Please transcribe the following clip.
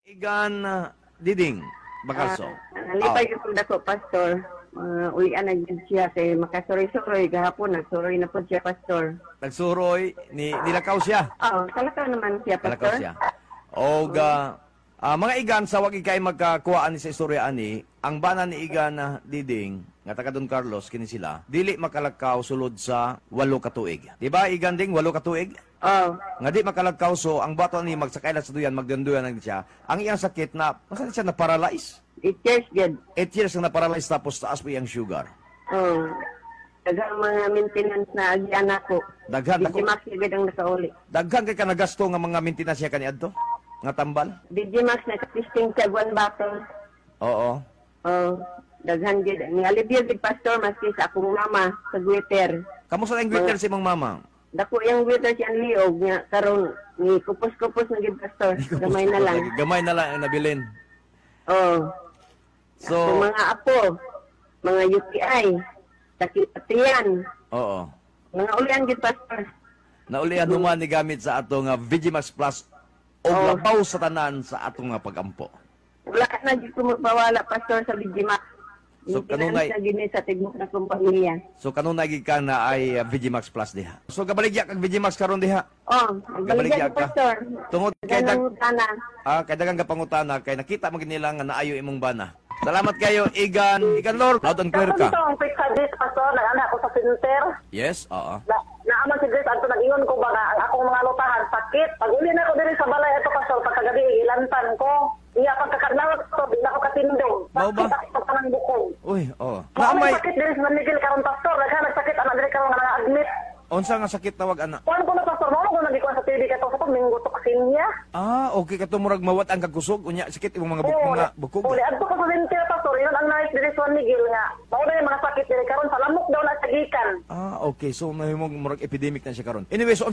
Igan Diding Bakalso. Nalipay yung dako, Pastor. Ulian na yun siya kay makasuroy-suroy. Gahapon, nagsuroy na po siya, Pastor. Nagsuroy, nilakaw siya. Oo, talaka naman siya, Nilakaw Pastor. siya. O mga igan, sa wag ikay magkakuhaan ni sa istorya ani, ang bana ni Igan Diding, nga taga Don Carlos, kini sila, dili makalakaw sulod sa 8 katuig. Diba, Igan Ding, 8 katuig? Oo. Nga di makalakaw, so ang bato ni magsakay sa duyan, magdanduyan lang siya. Ang iyang sakit na, masan siya na-paralyze? 8 years, good. 8 years na na-paralyze tapos taas po yung sugar. Oo. Dagang mga maintenance na agyan ako. Daghan ako. Digimax na ang nakauli. Daghan kay ka nagasto nga mga maintenance siya kaniadto? Nga tambal? Digimax na katisting siya one bottle. Oo. Oo. Daghan gid. Ni alibyo gid, Pastor, maski sa akong mama sa Twitter. Kamusta ang greeter si mong mama? Dako yung Twitter siya liog niya karon ni kupos-kupos na gid, Pastor. Gamay na lang. Gamay na lang ang nabilin. Oo. So, Sa mga apo, mga UTI, sakit patiyan, oo. mga ulian gid, Pastor. Naulian human ni gamit sa atong Vigimax Plus o Oo. labaw sa tanan sa atong pagampo. Wala na gid ko magpawala, Pastor, sa Bigimax. So, kanunay- sa gini sa tibok na kong pamilya. So kanunay gid ka na ay Vigimax Plus diha. So kabaligya kag Vigimax karon diha. Oh, Gabaligya magbaligyan, ka. Pastor. Tungod kay Ganang tanan. kay daghang kapangutana kay nakita mo gid nila nga naayo imong bana. Salamat kayo Igan Lord. Loud and clear ka. Ito ang pizza Grace, Pastor. Nag-anak ko sa center. Yes, oo. Naaman si Grace, anto nag-ingon ko ba nga ang akong mga lutahan, sakit. Pag uli na ko diri sa balay, ito, Pastor, pagkagabi, ilantan ko. Iya, pagkakadlawat ko, di na ko katindong. Mao ba? Sakit ako sa tanang bukong. Uy, oo. Maamay Naamay, sakit diri sa San Miguel karon, Pastor. Naghanag sakit, anak diri karon nga na-admit. unsa nga sakit tawag ana? Kuan ko na, Pastor, mo ko nagikuan sa TV ka to, sa minggo toksin niya. Okay ka murag mawat ang kagkusog unya sakit imong mga bukog. Uli, adto ko sa center, Pastor. Yun ang nais diri sa San Miguel nga. Mao na yung mga sakit diri karon sa lamok daw na sa gikan. Okay. So mahimong murag epidemic na siya karon. Anyway, so